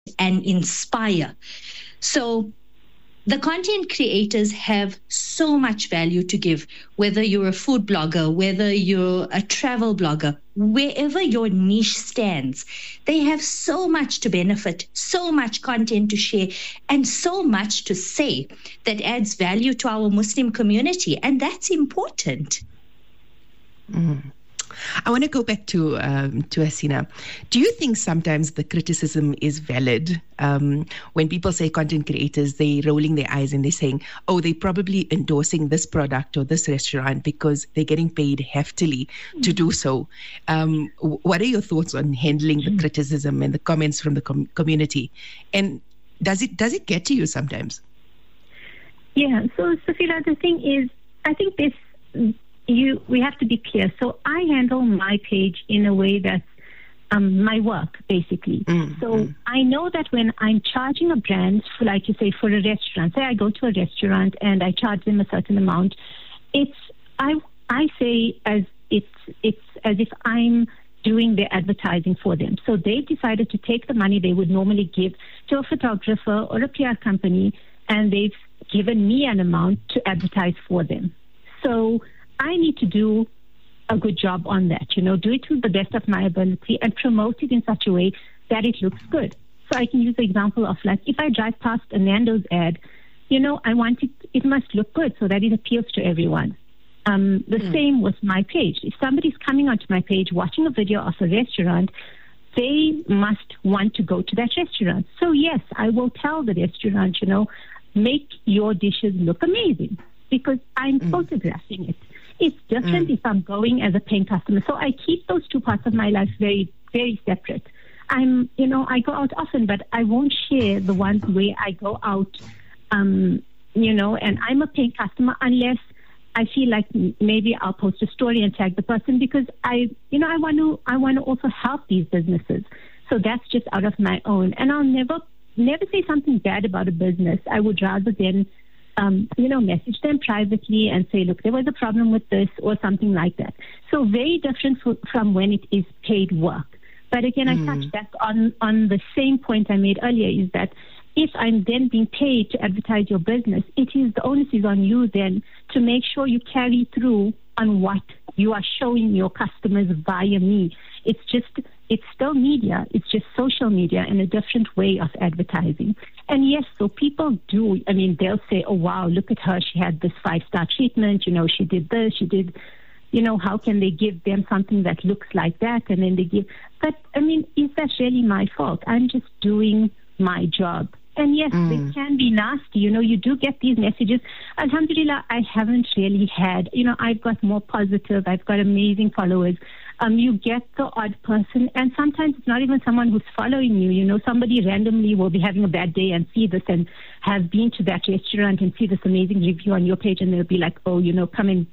and inspire. So the content creators have so much value to give, whether you're a food blogger, whether you're a travel blogger, wherever your niche stands. They have so much to benefit, so much content to share, and so much to say that adds value to our Muslim community. And that's important. I want to go back to Hasina. Do you think sometimes the criticism is valid? When people say content creators, they're rolling their eyes and they're saying, oh, they're probably endorsing this product or this restaurant because they're getting paid heftily to do so. What are your thoughts on handling the criticism and the comments from the community? And does it get to you sometimes? Yeah, so Safira, the thing is, I think we have to be clear. So I handle my page in a way that's my work, basically. So I know that when I'm charging a brand, for, like you say, for a restaurant, say I go to a restaurant and I charge them a certain amount, I say it's as if I'm doing their advertising for them. So they decided to take the money they would normally give to a photographer or a PR company, and they've given me an amount to advertise for them. So I need to do a good job on that, do it to the best of my ability and promote it in such a way that it looks good. So I can use the example of, like, if I drive past a Nando's ad, I want it must look good so that it appeals to everyone. The same with my page. If somebody's coming onto my page watching a video of a restaurant, they must want to go to that restaurant. So yes, I will tell the restaurant, make your dishes look amazing, because I'm photographing it. It's different if I'm going as a paying customer. So I keep those two parts of my life very, very separate. I go out often, but I won't share the ones where I go out, and I'm a paying customer, unless I feel like maybe I'll post a story and tag the person, because I want to also help these businesses. So that's just out of my own. And I'll never say something bad about a business. I would rather then message them privately and say, look, there was a problem with this or something like that. So very different from when it is paid work. But again, I touch back on the same point I made earlier, is that if I'm then being paid to advertise your business, the onus is on you then to make sure you carry through on what you are showing your customers via me. It's still media. It's just social media in a different way of advertising. And yes, so people do, they'll say, oh, wow, look at her. She had this 5-star treatment. She did this, she did, how can they give them something that looks like that? And then they give, but is that really my fault? I'm just doing my job. And yes, they can be nasty. You do get these messages. Alhamdulillah, I haven't really had, I've got more positive. I've got amazing followers. You get the odd person, and sometimes it's not even someone who's following you. Somebody randomly will be having a bad day and see this and have been to that restaurant and see this amazing review on your page, and they'll be like, oh, come and,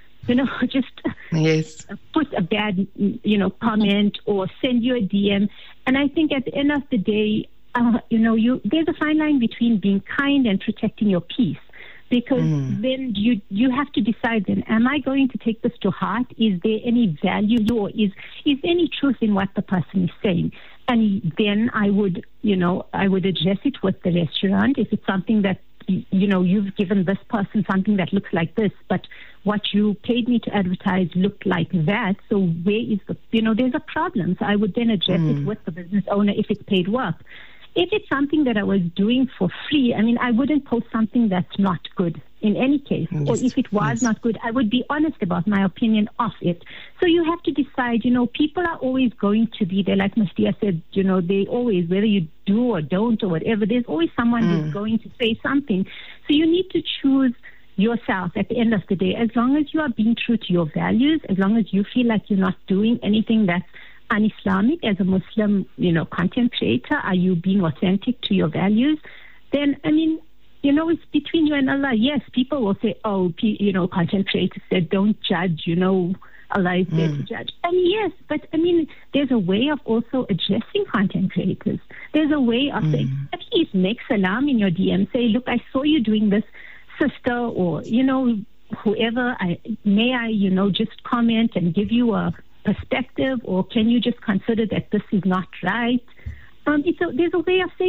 just put a bad, comment or send you a DM. And I think at the end of the day, there's a fine line between being kind and protecting your peace, because then you have to decide then, am I going to take this to heart? Is there any value, or is any truth in what the person is saying? And then I would address it with the restaurant. If it's something that, you've given this person something that looks like this, but what you paid me to advertise looked like that. So where is there's a problem. So I would then address it with the business owner if it's paid work. If it's something that I was doing for free, I wouldn't post something that's not good in any case. Yes. Or if it was not good, I would be honest about my opinion of it. So you have to decide, people are always going to be there. Like Mustia said, they always, whether you do or don't or whatever, there's always someone who's going to say something. So you need to choose yourself at the end of the day. As long as you are being true to your values, as long as you feel like you're not doing anything that's un-Islamic as a Muslim, content creator, are you being authentic to your values? Then, it's between you and Allah. Yes, people will say, oh, content creators said, don't judge, Allah is there to judge. And yes, but there's a way of also addressing content creators. There's a way of saying, at least make salam in your DM. Say, look, I saw you doing this, sister, or, whoever. May I just comment and give you a perspective, or can you just consider that this is not right? there's a way of saying